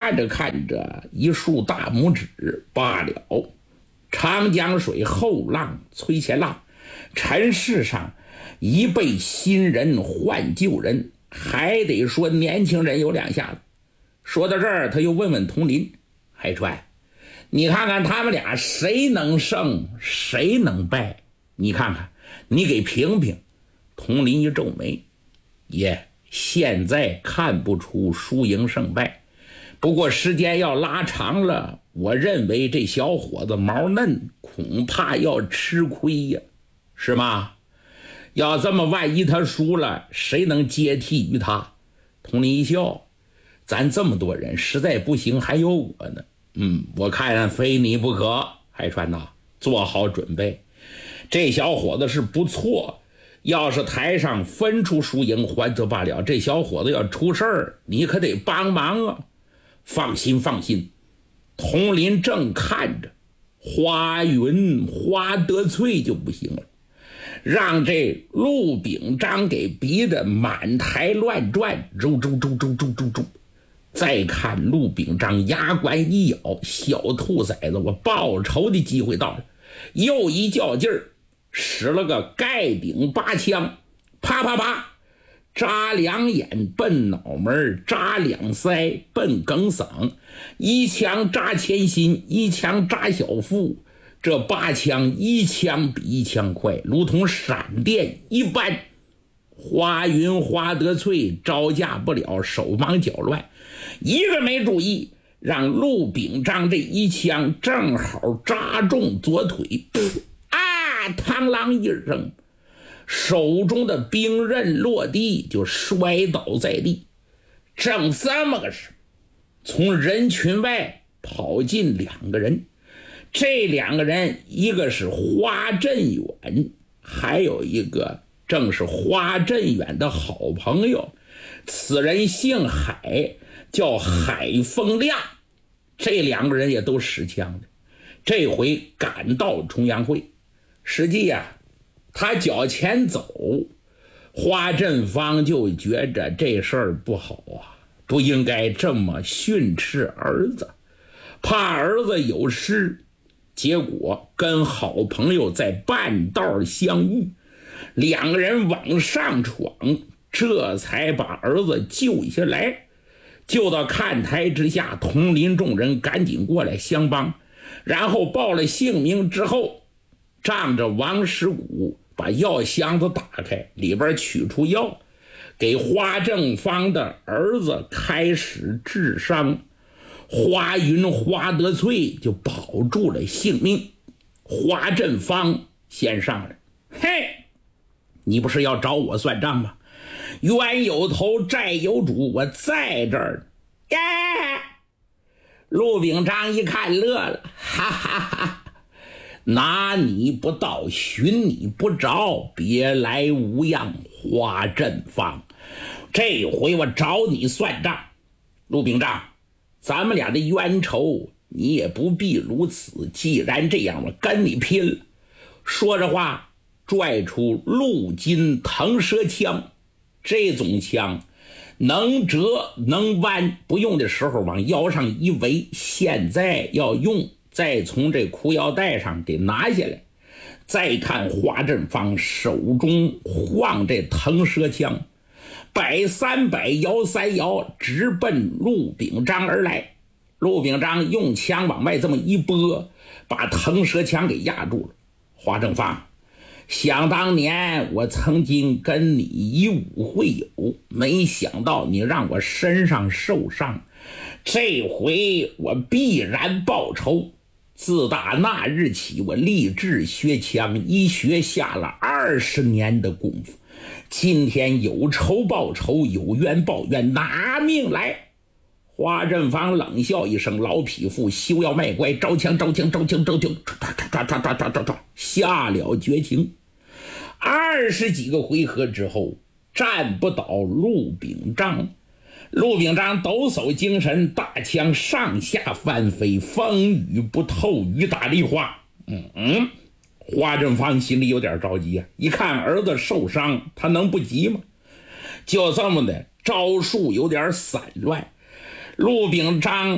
看着看着，一竖大拇指罢了。长江水后浪推前浪，尘世上一辈新人换旧人，还得说年轻人有两下子。说到这儿，他又问问佟林：海川，你看看他们俩谁能胜谁能败？你看看，你给评评。佟林一皱眉：爷，现在看不出输赢胜败，不过时间要拉长了，我认为这小伙子毛嫩，恐怕要吃亏呀。是吗？要这么万一他输了，谁能接替于他？佟林一笑：咱这么多人，实在不行还有我呢。我看非你不可。海川呐，做好准备，这小伙子是不错，要是台上分出输赢还则罢了，这小伙子要出事儿，你可得帮忙啊。放心放心。佟林正看着，花云花德粹就不行了，让这陆秉章给逼得满台乱转，周。再看陆秉章牙关一咬，小兔崽子，我报仇的机会到了。又一较劲儿，使了个盖顶八枪，啪啪啪，扎两眼奔脑门，扎两腮奔梗嗓，一枪扎前心，一枪扎小腹。这八枪一枪比一枪快，如同闪电一般。花云花德粹招架不了，手忙脚乱，一个没注意，让陆秉章这一枪正好扎中左腿，螳啷一声，手中的兵刃落地，就摔倒在地。正这么个事，从人群外跑进两个人，这两个人一个是花振远，还有一个正是花振远的好朋友，此人姓海，叫海丰亮。这两个人也都使枪的，这回赶到重阳会。实际他脚前走，花振芳就觉着这事儿不好啊，不应该这么训斥儿子，怕儿子有失。结果跟好朋友在半道相遇，两个人往上闯，这才把儿子救下来。救到看台之下，佟林众人赶紧过来相帮，然后报了姓名之后，仗着王石谷把药箱子打开，里边取出药，给花正芳的儿子开始治伤。花云花德粹就保住了性命。花振芳先上来：嘿，你不是要找我算账吗？冤有头债有主，我在这儿耶！陆秉章一看乐了，哈哈哈，拿你不到，寻你不着，别来无恙。花振芳，这回我找你算账。陆秉章，咱们俩的冤仇你也不必如此，既然这样，我跟你拼了。说着话，拽出陆金腾蛇枪，这种枪能折能弯，不用的时候往腰上一围，现在要用，再从这裤腰带上给拿下来。再看花振芳手中晃这腾蛇枪，摆三摆摇三摇，直奔陆秉章而来。陆秉章用枪往外这么一拨，把腾蛇枪给压住了。花振芳，想当年我曾经跟你以武会友，没想到你让我身上受伤，这回我必然报仇。自打那日起，我立志学枪，一学下了20年的功夫。今天有仇报仇，有冤报冤，拿命来！花振芳冷笑一声：老匹夫，休要卖乖，招枪，下了绝情。20几个回合之后，战不倒陆秉章。陆秉章抖擞精神，大枪上下翻飞，风雨不透，雨打梨花。花振芳心里有点着急啊，一看儿子受伤，他能不急吗？就这么的，招数有点散乱。陆秉章